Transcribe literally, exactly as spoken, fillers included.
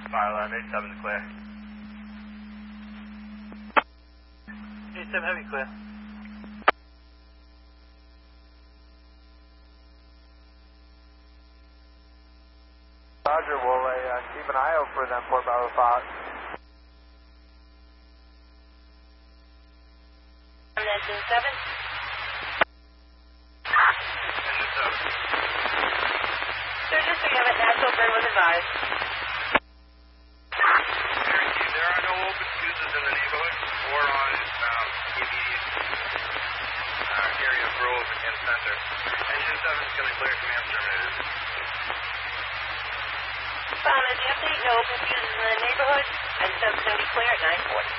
Fireline, eight seven is clear. eight seven heavy clear. Roger, we'll uh, keep an eye out for them for Bravo five. Engine seven. Engine seven. Sir, just so you have it, natural burn was advised. Guaranteed, there are no open fuses in the neighborhood or on um, immediate uh, area of Grove and Center. Engine seven is going to clear, command terminated. Found at the update, no open fuses in the neighborhood, and seven seventy clear at nine forty.